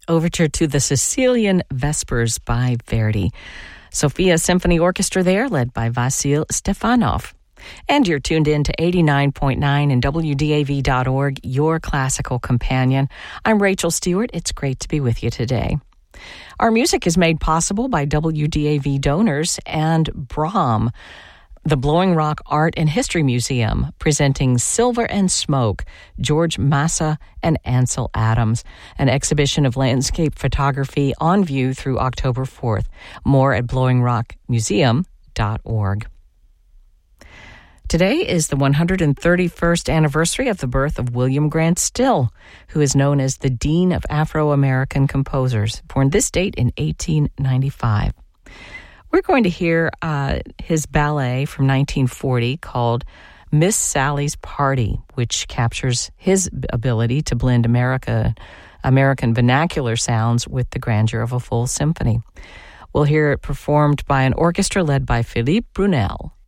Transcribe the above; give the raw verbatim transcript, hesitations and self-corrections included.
Overture to the Sicilian Vespers by Verdi. Sofia Symphony Orchestra there, led by Vasil Stefanov. And you're tuned in to eighty-nine point nine and W D A V dot org, your classical companion. I'm Rachel Stewart. It's great to be with you today. Our music is made possible by W D A V donors and Brahm, the Blowing Rock Art and History Museum, presenting Silver and Smoke, George Massa and Ansel Adams, an exhibition of landscape photography on view through October fourth. More at blowing rock museum dot org. Today is the one hundred thirty-first anniversary of the birth of William Grant Still, who is known as the Dean of Afro-American Composers, born this date in eighteen ninety-five. We're going to hear uh, his ballet from nineteen forty called Miss Sally's Party, which captures his ability to blend America, American vernacular sounds with the grandeur of a full symphony. We'll hear it performed by an orchestra led by Philippe Brunel.